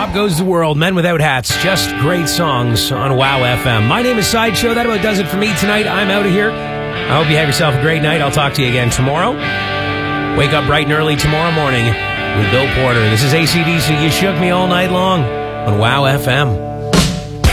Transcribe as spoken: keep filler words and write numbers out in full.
Up Goes the World, Men Without Hats. Just great songs on Wow F M. My name is Sideshow. That about does it for me tonight. I'm out of here. I hope you have yourself a great night. I'll talk to you again tomorrow. Wake up bright and early tomorrow morning with Bill Porter. This is A C D C. You shook me all night long on Wow F M.